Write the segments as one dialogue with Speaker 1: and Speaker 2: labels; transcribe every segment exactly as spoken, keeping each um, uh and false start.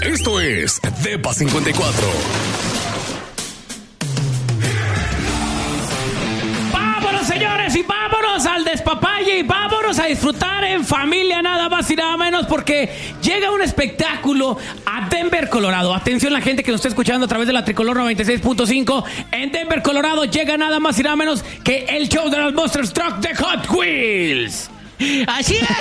Speaker 1: Esto es Depa cincuenta y cuatro.
Speaker 2: ¡Vámonos, señores! Y vámonos al despapalle y vámonos a disfrutar en familia, nada más y nada menos, porque llega un espectáculo a Denver, Colorado. Atención, la gente que nos está escuchando a través de la Tricolor noventa y seis punto cinco. En Denver, Colorado, llega nada más y nada menos que el show de los Monster Truck de Hot Wheels.
Speaker 3: Así es.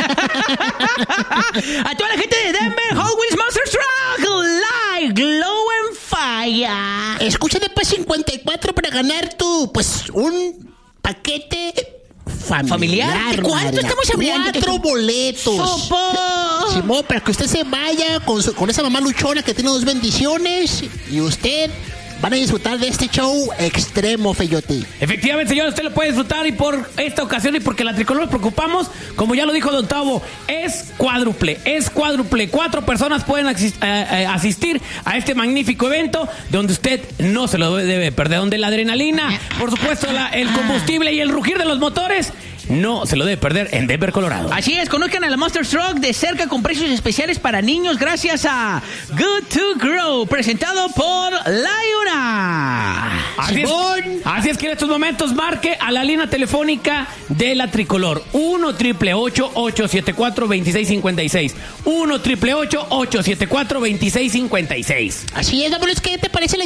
Speaker 3: A toda la gente de Denver, Hot Wheels Monster Truck Live Glow and Fire.
Speaker 4: Escucha de P cincuenta y cuatro para ganar tu, pues, un paquete familiar.
Speaker 3: ¿Familiar? ¿De cuánto estamos hablando?
Speaker 4: Cuatro boletos.
Speaker 3: ¡Sopo!
Speaker 4: Simón, para que usted se vaya con, su, con esa mamá luchona que tiene dos bendiciones y usted van a disfrutar de este show extremo, Feyote.
Speaker 2: Efectivamente, señor, usted lo puede disfrutar y por esta ocasión y porque la Tricolor nos preocupamos, como ya lo dijo Don Tavo, es cuádruple, es cuádruple. Cuatro personas pueden asist- eh, eh, asistir a este magnífico evento donde usted no se lo debe perder, donde la adrenalina, por supuesto, la, el combustible y el rugir de los motores no se lo debe perder en Denver, Colorado.
Speaker 3: Así es, conozcan a la Monster Truck de cerca con precios especiales para niños gracias a Good to Grow, presentado por Liona.
Speaker 2: Así es, así es que en estos momentos marque a la línea telefónica de la Tricolor uno triple ocho, ocho siete cuatro, dos seis cinco seis uno triple ocho, ocho siete cuatro, dos seis cinco seis.
Speaker 4: Así es, vámonos, ¿qué te parece la